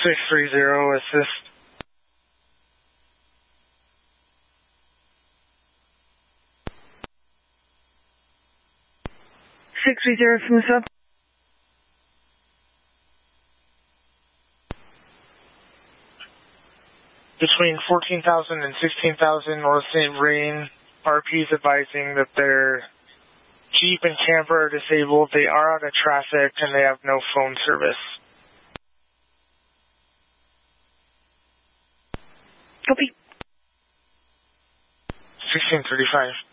630 assist. 630 from the sub. Between 14,000 and 16,000 North St. Vrain, RP is advising that their Jeep and camper are disabled. They are out of traffic and they have no phone service. Copy. 1635.